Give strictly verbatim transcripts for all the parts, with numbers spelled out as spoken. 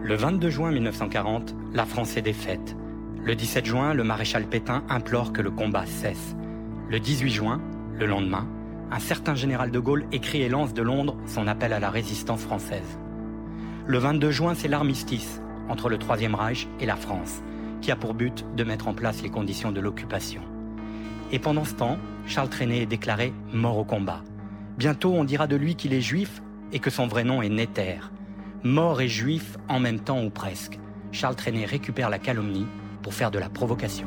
Le vingt-deux juin mille neuf cent quarante, la France est défaite. Le dix-sept juin, le maréchal Pétain implore que le combat cesse. Le dix-huit juin, le lendemain, un certain général de Gaulle écrit et lance de Londres son appel à la résistance française. Le vingt-deux juin, c'est l'armistice entre le Troisième Reich et la France, qui a pour but de mettre en place les conditions de l'occupation. Et pendant ce temps, Charles Trenet est déclaré mort au combat. Bientôt, on dira de lui qu'il est juif et que son vrai nom est Netter. Mort et juif en même temps ou presque. Charles Trenet récupère la calomnie pour faire de la provocation.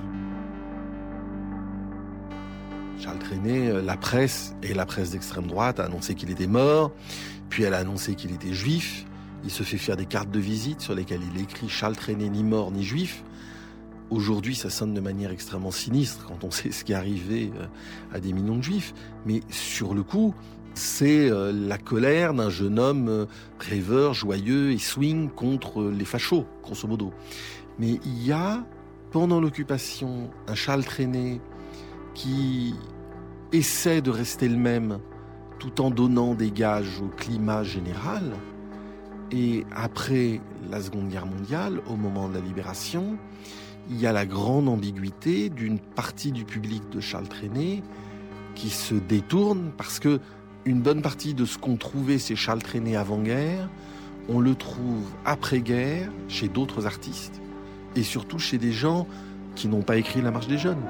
Charles Trenet, la presse, et la presse d'extrême droite, a annoncé qu'il était mort, puis elle a annoncé qu'il était juif. Il se fait faire des cartes de visite sur lesquelles il écrit « Charles Trenet, ni mort, ni juif ». Aujourd'hui, ça sonne de manière extrêmement sinistre quand on sait ce qui est arrivé à des millions de juifs. Mais sur le coup, c'est la colère d'un jeune homme rêveur, joyeux et swing contre les fachos, grosso modo. Mais il y a, pendant l'occupation, un Charles Trenet qui essaie de rester le même tout en donnant des gages au climat général. Et après la Seconde Guerre mondiale, au moment de la libération, il y a la grande ambiguïté d'une partie du public de Charles Trenet qui se détourne parce que une bonne partie de ce qu'on trouvait chez Charles Trenet avant-guerre, on le trouve après-guerre chez d'autres artistes et surtout chez des gens qui n'ont pas écrit La Marche des Jeunes.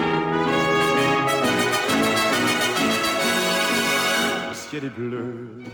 Le ciel est bleu.